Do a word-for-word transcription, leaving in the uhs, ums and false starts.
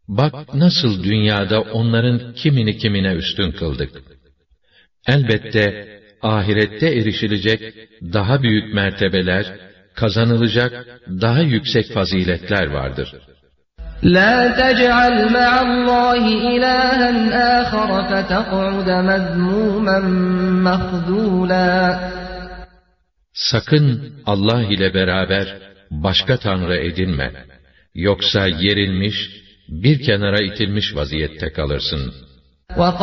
Bak nasıl dünyada onların kimini kimine üstün kıldık. Elbette ahirette erişilecek daha büyük mertebeler, kazanılacak daha yüksek faziletler vardır. لَا تَجْعَلْ مَعَ اللّٰهِ إِلَٰهًا آخَرَ فَتَقْعُدَ مَذْمُومًا مَخْذُولًا. Sakın Allah ile beraber başka tanrı edinme. Yoksa yerilmiş, bir kenara itilmiş vaziyette kalırsın.